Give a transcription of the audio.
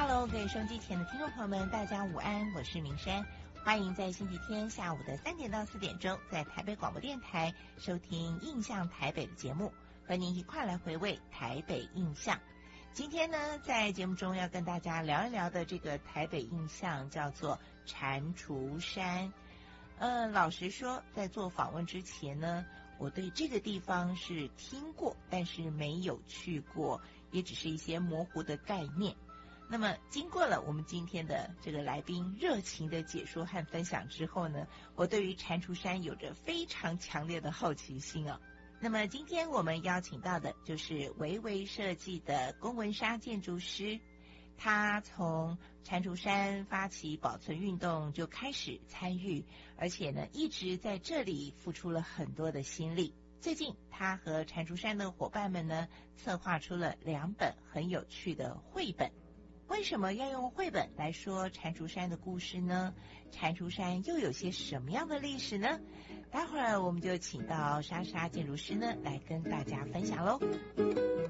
Hello， 各位收音机前的听众朋友们，大家午安，我是明山，欢迎在星期天下午的3点到4点钟，在台北广播电台收听《印象台北》的节目，和您一块来回味台北印象。今天呢，在节目中要跟大家聊一聊的这个台北印象叫做蟾蜍山。老实说，在做访问之前呢，我对这个地方是听过，但是没有去过，也只是一些模糊的概念。那么经过了我们今天的这个来宾热情的解说和分享之后呢，我对于蟾蜍山有着非常强烈的好奇心啊。那么今天我们邀请到的就是维维设计的龚文莎建筑师，他从蟾蜍山发起保存运动就开始参与，而且呢一直在这里付出了很多的心力。最近他和蟾蜍山的伙伴们呢策划出了2本很有趣的绘本。为什么要用绘本来说蟾蜍山的故事呢？蟾蜍山又有些什么样的历史呢？待会儿我们就请到莎莎建筑师呢来跟大家分享喽。